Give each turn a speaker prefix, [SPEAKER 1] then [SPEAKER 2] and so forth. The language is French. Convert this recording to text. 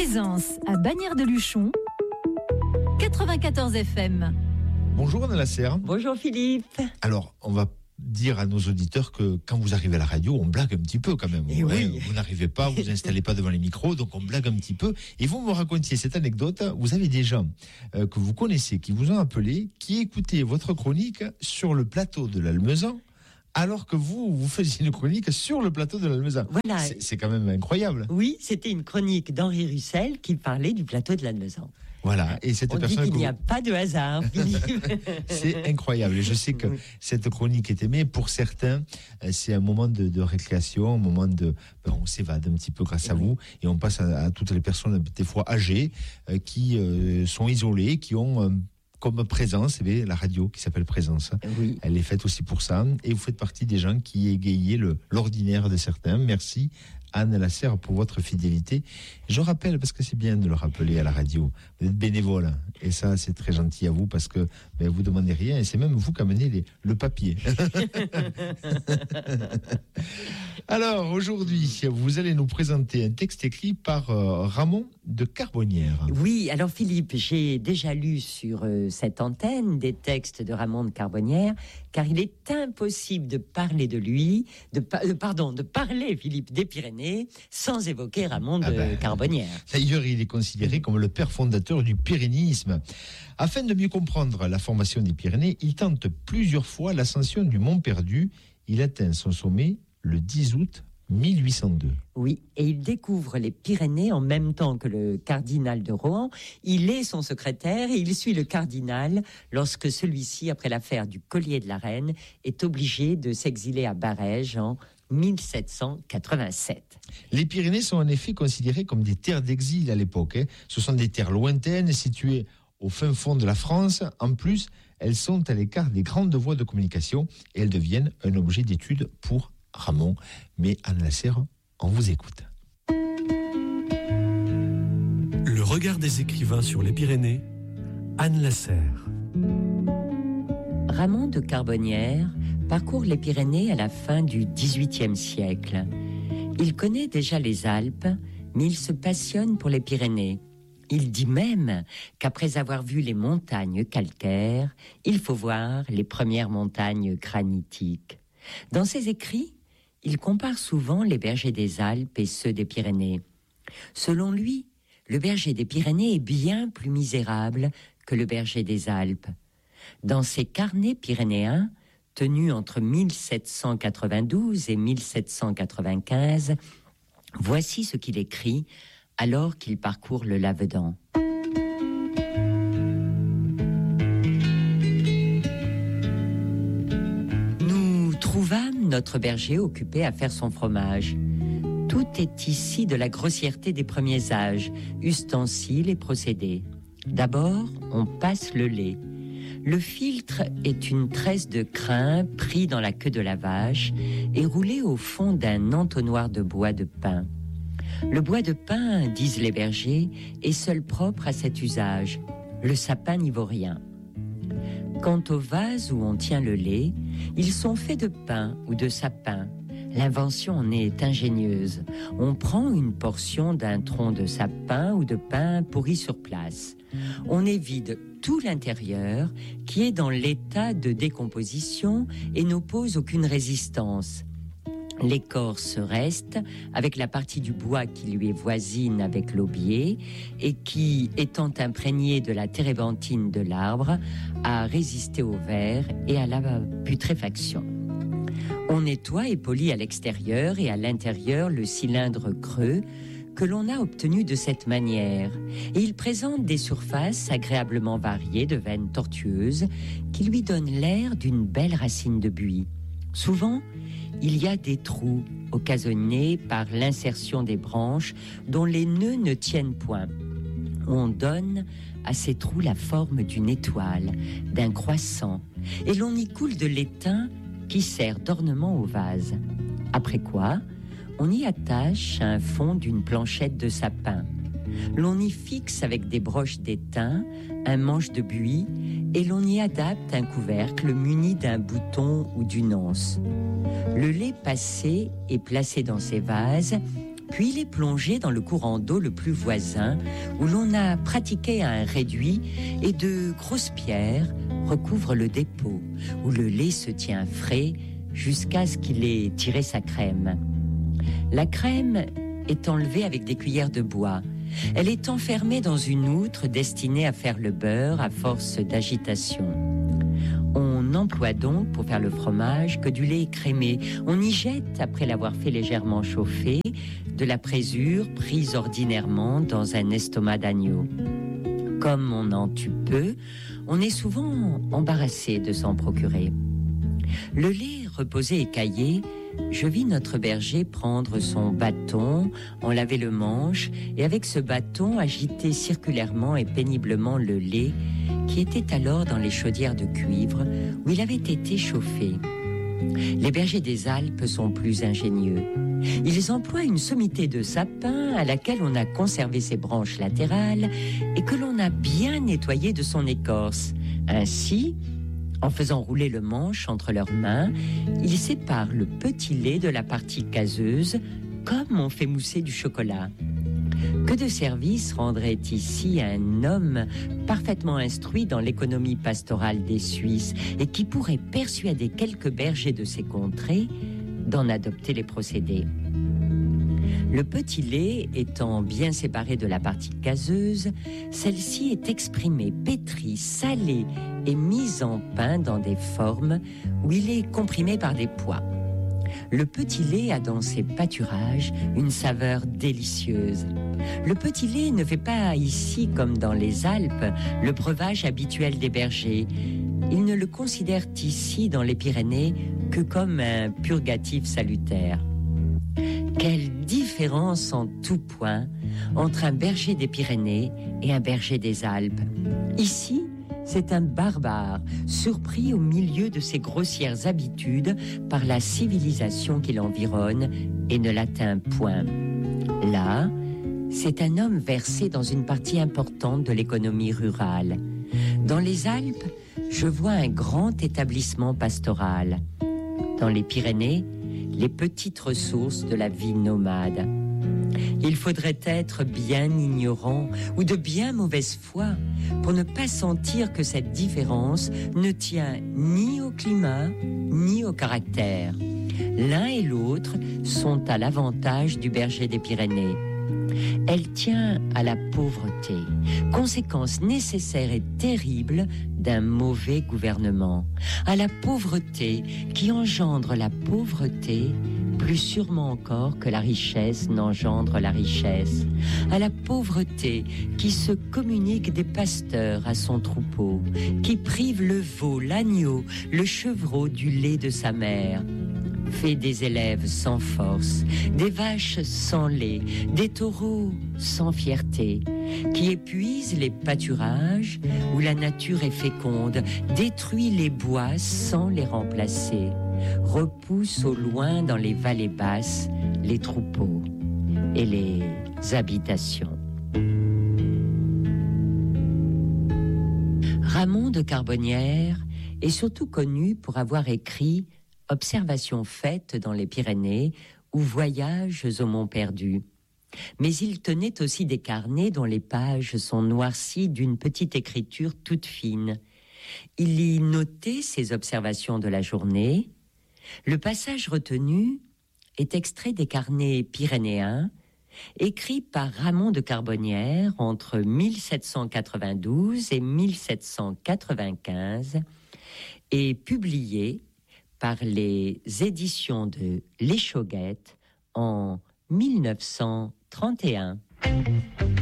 [SPEAKER 1] Présence à Bagnères-de-Luchon, 94 FM.
[SPEAKER 2] Bonjour Anna Lasserre.
[SPEAKER 3] Bonjour Philippe.
[SPEAKER 2] Alors, on va dire à nos auditeurs que quand vous arrivez à la radio, on blague un petit peu quand même.
[SPEAKER 3] Oui.
[SPEAKER 2] Vous n'arrivez pas, vous installez pas devant les micros, donc on blague un petit peu. Et vous me racontiez cette anecdote, vous avez des gens que vous connaissez, qui vous ont appelé, qui écoutaient votre chronique sur le plateau de l'Almezan, alors que vous faisiez une chronique sur le plateau de l'Almezan.
[SPEAKER 3] Voilà.
[SPEAKER 2] C'est quand même incroyable.
[SPEAKER 3] Oui, c'était une chronique d'Henri Russel qui parlait du plateau de l'Almezan.
[SPEAKER 2] Voilà. Et cette
[SPEAKER 3] On
[SPEAKER 2] personne
[SPEAKER 3] dit qu'il n'y a pas de hasard, Philippe.
[SPEAKER 2] C'est incroyable. Et je sais que cette chronique est aimée. Pour certains, c'est un moment de récréation, un moment on s'évade un petit peu grâce à vous. Et on passe à toutes les personnes, des fois âgées, qui sont isolées, qui ont comme Présence, la radio qui s'appelle Présence.
[SPEAKER 3] Oui.
[SPEAKER 2] Elle est faite aussi pour ça. Et vous faites partie des gens qui égayez l'ordinaire de certains. Merci Anne Lasserre pour votre fidélité. Je rappelle, parce que c'est bien de le rappeler à la radio, vous êtes bénévole. Et ça, c'est très gentil à vous parce que vous demandez rien et c'est même vous qui amenez le papier. Alors, aujourd'hui, vous allez nous présenter un texte écrit par Ramon de Carbonnières.
[SPEAKER 3] Oui, alors Philippe, j'ai déjà lu sur cette antenne des textes de Ramon de Carbonnières, car il est impossible de parler de lui, de parler, Philippe, des Pyrénées, sans évoquer Ramon de Carbonnières.
[SPEAKER 2] D'ailleurs, il est considéré comme le père fondateur du pyrénéisme. Afin de mieux comprendre la formation des Pyrénées, il tente plusieurs fois l'ascension du Mont Perdu. Il atteint son sommet le 10 août 1802.
[SPEAKER 3] Oui, et il découvre les Pyrénées en même temps que le cardinal de Rohan. Il est son secrétaire et il suit le cardinal lorsque celui-ci, après l'affaire du collier de la reine, est obligé de s'exiler à Barèges en 1787.
[SPEAKER 2] Les Pyrénées sont en effet considérées comme des terres d'exil à l'époque. Ce sont des terres lointaines situées au fin fond de la France. En plus, elles sont à l'écart des grandes voies de communication et elles deviennent un objet d'étude pour Ramon. Mais Anne Lasserre, on vous écoute.
[SPEAKER 4] Le regard des écrivains sur les Pyrénées, Anne Lasserre.
[SPEAKER 3] Ramon de Carbonnières parcourt les Pyrénées à la fin du XVIIIe siècle. Il connaît déjà les Alpes, mais il se passionne pour les Pyrénées. Il dit même qu'après avoir vu les montagnes calcaires, il faut voir les premières montagnes granitiques. Dans ses écrits, il compare souvent les bergers des Alpes et ceux des Pyrénées. Selon lui, le berger des Pyrénées est bien plus misérable que le berger des Alpes. Dans ses carnets pyrénéens, tenus entre 1792 et 1795, voici ce qu'il écrit alors qu'il parcourt le Lavedan. Nous trouvâmes notre berger occupé à faire son fromage. Tout est ici de la grossièreté des premiers âges, ustensiles et procédés. D'abord, on passe le lait. Le filtre est une tresse de crin pris dans la queue de la vache et roulé au fond d'un entonnoir de bois de pin. Le bois de pin, disent les bergers, est seul propre à cet usage. Le sapin n'y vaut rien. Quant aux vases où on tient le lait, ils sont faits de pin ou de sapin. L'invention en est ingénieuse. On prend une portion d'un tronc de sapin ou de pin pourri sur place. On évide tout l'intérieur qui est dans l'état de décomposition et n'oppose aucune résistance. L'écorce reste avec la partie du bois qui lui est voisine avec l'aubier et qui, étant imprégnée de la térébenthine de l'arbre, a résisté au ver et à la putréfaction. On nettoie et polit à l'extérieur et à l'intérieur le cylindre creux que l'on a obtenu de cette manière. Et il présente des surfaces agréablement variées de veines tortueuses qui lui donnent l'air d'une belle racine de buis. Souvent, il y a des trous occasionnés par l'insertion des branches dont les nœuds ne tiennent point. On donne à ces trous la forme d'une étoile, d'un croissant, et l'on y coule de l'étain qui sert d'ornement au vase. Après quoi, on y attache un fond d'une planchette de sapin. L'on y fixe avec des broches d'étain un manche de buis et l'on y adapte un couvercle muni d'un bouton ou d'une anse. Le lait passé est placé dans ces vases Puis il est plongé dans le courant d'eau le plus voisin, où l'on a pratiqué un réduit et de grosses pierres recouvrent le dépôt, où le lait se tient frais jusqu'à ce qu'il ait tiré sa crème. La crème est enlevée avec des cuillères de bois. Elle est enfermée dans une outre destinée à faire le beurre à force d'agitation. On n'emploie donc pour faire le fromage que du lait écrémé. On y jette, après l'avoir fait légèrement chauffer, de la présure prise ordinairement dans un estomac d'agneau. Comme on en tue peu, on est souvent embarrassé de s'en procurer. Le lait reposé et caillé, je vis notre berger prendre son bâton, en laver le manche et avec ce bâton agiter circulairement et péniblement le lait qui était alors dans les chaudières de cuivre où il avait été chauffé. Les bergers des Alpes sont plus ingénieux. Ils emploient une sommité de sapin à laquelle on a conservé ses branches latérales et que l'on a bien nettoyé de son écorce. Ainsi, en faisant rouler le manche entre leurs mains, ils séparent le petit lait de la partie caseuse comme on fait mousser du chocolat. Que de service rendrait ici un homme parfaitement instruit dans l'économie pastorale des Suisses et qui pourrait persuader quelques bergers de ces contrées d'en adopter les procédés. Le petit lait étant bien séparé de la partie caseuse, celle-ci est exprimée, pétrie, salée et mise en pain dans des formes où il est comprimé par des pois. Le petit lait a dans ses pâturages une saveur délicieuse. Le petit lait ne fait pas ici, comme dans les Alpes, le breuvage habituel des bergers. Ils ne le considèrent ici, dans les Pyrénées, que comme un purgatif salutaire. Quelle différence en tout point entre un berger des Pyrénées et un berger des Alpes. Ici, c'est un barbare, surpris au milieu de ses grossières habitudes par la civilisation qui l'environne et ne l'atteint point. Là, c'est un homme versé dans une partie importante de l'économie rurale. Dans les Alpes, je vois un grand établissement pastoral. Dans les Pyrénées, les petites ressources de la vie nomade. Il faudrait être bien ignorant ou de bien mauvaise foi pour ne pas sentir que cette différence ne tient ni au climat ni au caractère. L'un et l'autre sont à l'avantage du berger des Pyrénées. Elle tient à la pauvreté, conséquence nécessaire et terrible d'un mauvais gouvernement, à la pauvreté qui engendre la pauvreté, plus sûrement encore que la richesse n'engendre la richesse, à la pauvreté qui se communique des pasteurs à son troupeau, qui prive le veau, l'agneau, le chevreau du lait de sa mère, fait des élèves sans force, des vaches sans lait, des taureaux sans fierté, qui épuise les pâturages où la nature est féconde, détruit les bois sans les remplacer, repousse au loin dans les vallées basses les troupeaux et les habitations. Ramon de Carbonnières est surtout connu pour avoir écrit Observations faites dans les Pyrénées ou Voyages au Mont Perdu. Mais il tenait aussi des carnets dont les pages sont noircies d'une petite écriture toute fine. Il y notait ses observations de la journée. Le passage retenu est extrait des carnets pyrénéens, écrits par Ramon de Carbonnières entre 1792 et 1795 et publié par les éditions de l'Échauguette en 1931.